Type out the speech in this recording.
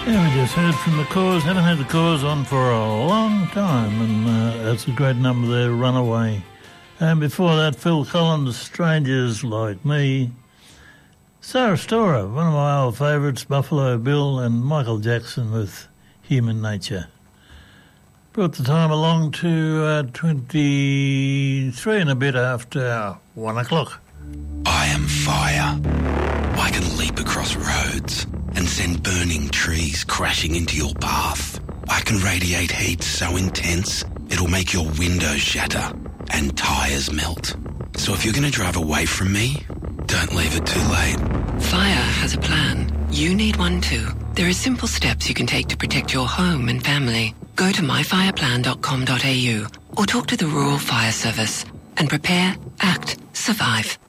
Yeah, we just heard from the Cause. Haven't had the Cause on for a long time, and that's a great number there, Runaway. And before that, Phil Collins, Strangers Like Me. Sarah Storer, one of my old favourites, Buffalo Bill, and Michael Jackson with Human Nature. Brought the time along to 23 and a bit after 1 o'clock. I am fire. I can leap across roads and send burning trees crashing into your path. I can radiate heat so intense it'll make your windows shatter and tyres melt. So if you're going to drive away from me, don't leave it too late. Fire has a plan. You need one too. There are simple steps you can take to protect your home and family. Go to myfireplan.com.au or talk to the Rural Fire Service and prepare, act, survive.